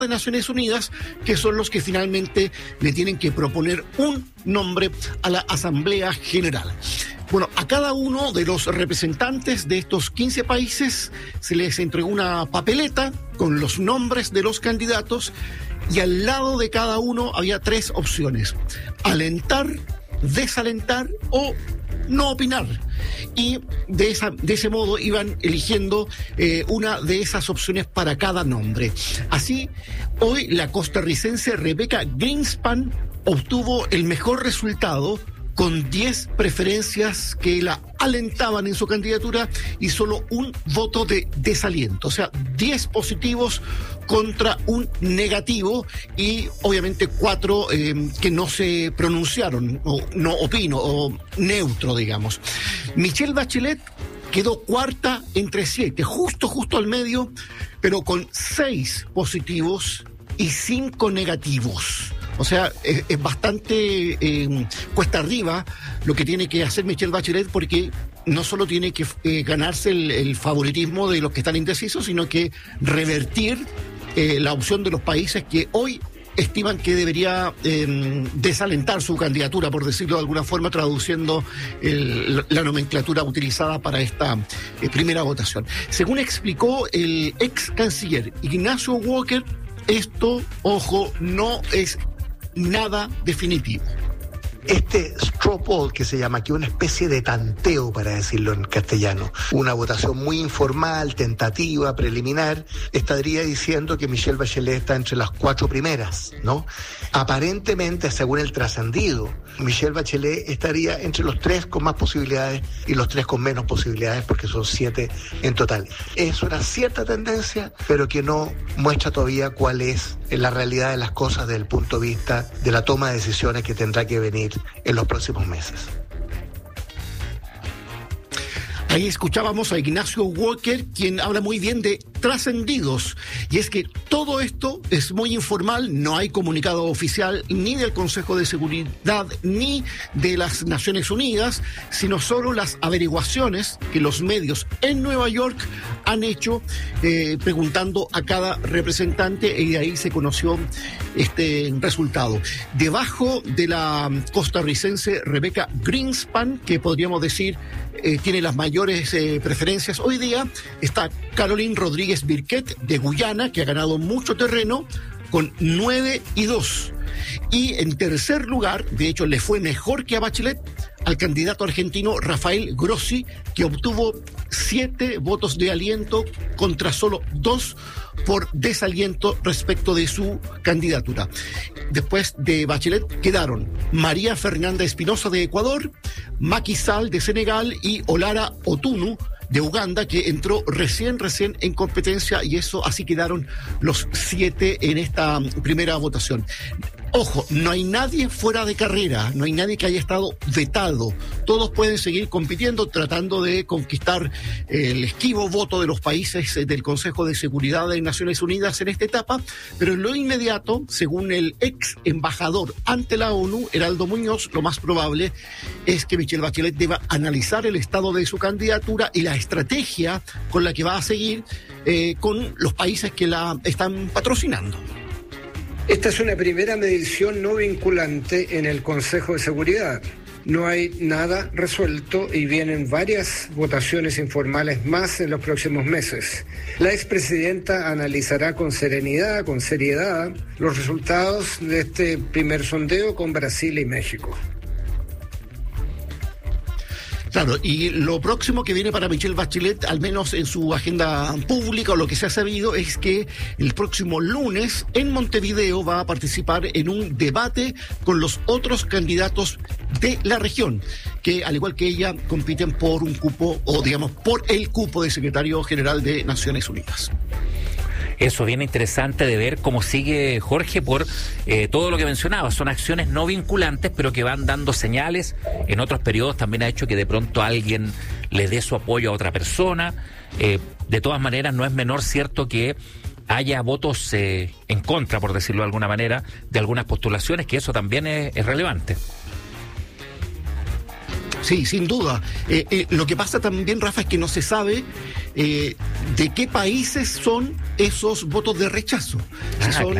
de Naciones Unidas, que son los que finalmente le tienen que proponer un nombre a la Asamblea General. Bueno, a cada uno de los representantes de estos 15 países se les entregó una papeleta con los nombres de los candidatos y al lado de cada uno había 3 opciones: alentar, desalentar o no opinar. Y de ese modo iban eligiendo una de esas opciones para cada nombre. Así, hoy la costarricense Rebecca Greenspan obtuvo el mejor resultado con 10 preferencias que la alentaban en su candidatura y solo un voto de desaliento. O sea, 10 positivos contra un negativo y obviamente 4 que no se pronunciaron, o no opino, o neutro, digamos. Michelle Bachelet quedó cuarta entre 7, justo al medio, pero con 6 positivos y 5 negativos. O sea, es bastante cuesta arriba lo que tiene que hacer Michelle Bachelet, porque no solo tiene que ganarse el favoritismo de los que están indecisos, sino que revertir la opción de los países que hoy estiman que debería desalentar su candidatura, por decirlo de alguna forma, traduciendo la nomenclatura utilizada para esta primera votación. Según explicó el ex canciller Ignacio Walker, esto, ojo, no es nada definitivo. Este straw poll, que se llama aquí una especie de tanteo, para decirlo en castellano, una votación muy informal, tentativa, preliminar, estaría diciendo que Michelle Bachelet está entre las 4 primeras, ¿no? Aparentemente, según el trascendido, Michelle Bachelet estaría entre los 3 con más posibilidades y los 3 con menos posibilidades, porque son 7 en total. Es una cierta tendencia, pero que no muestra todavía cuál es la realidad de las cosas desde el punto de vista de la toma de decisiones que tendrá que venir en los próximos meses. Ahí escuchábamos a Ignacio Walker, quien habla muy bien de trascendidos. Y es que todo esto es muy informal, no hay comunicado oficial ni del Consejo de Seguridad ni de las Naciones Unidas, sino solo las averiguaciones que los medios en Nueva York han hecho preguntando a cada representante, y de ahí se conoció este resultado. Debajo de la costarricense Rebecca Greenspan, que podríamos decir tiene las mayores preferencias hoy día, está Caroline Rodríguez Birquet de Guyana, que ha ganado mucho terreno con 9-2. Y en tercer lugar, de hecho le fue mejor que a Bachelet, al candidato argentino Rafael Grossi, que obtuvo 7 votos de aliento contra solo 2 por desaliento respecto de su candidatura. Después de Bachelet quedaron María Fernanda Espinosa de Ecuador, Macky Sall de Senegal y Olara Otunu de Uganda, que entró recién en competencia, y eso así quedaron los 7 en esta primera votación. Ojo, no hay nadie fuera de carrera, no hay nadie que haya estado vetado. Todos pueden seguir compitiendo, tratando de conquistar el esquivo voto de los países del Consejo de Seguridad de Naciones Unidas en esta etapa, pero en lo inmediato, según el ex embajador ante la ONU, Heraldo Muñoz, lo más probable es que Michelle Bachelet deba analizar el estado de su candidatura y la estrategia con la que va a seguir con los países que la están patrocinando. Esta es una primera medición no vinculante en el Consejo de Seguridad. No hay nada resuelto y vienen varias votaciones informales más en los próximos meses. La expresidenta analizará con serenidad, con seriedad, los resultados de este primer sondeo con Brasil y México. Claro, y lo próximo que viene para Michelle Bachelet, al menos en su agenda pública o lo que se ha sabido, es que el próximo lunes en Montevideo va a participar en un debate con los otros candidatos de la región, que al igual que ella compiten por un cupo, o digamos por el cupo de secretario general de Naciones Unidas. Eso, bien interesante de ver cómo sigue Jorge por todo lo que mencionaba. Son acciones no vinculantes, pero que van dando señales. En otros periodos también ha hecho que de pronto alguien le dé su apoyo a otra persona. De todas maneras, no es menor cierto que haya votos en contra, por decirlo de alguna manera, de algunas postulaciones, que eso también es relevante. Sí, sin duda. Lo que pasa también, Rafa, es que no se sabe de qué países son esos votos de rechazo. Si son